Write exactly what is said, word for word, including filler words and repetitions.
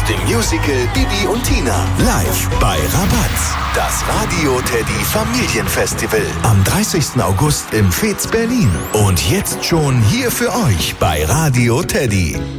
dem Musical Bibi und Tina. Live bei Rabatz. Das Radio Teddy Familienfestival. Am dreißigsten August im Fez Berlin. Und jetzt schon hier für euch bei Radio Teddy.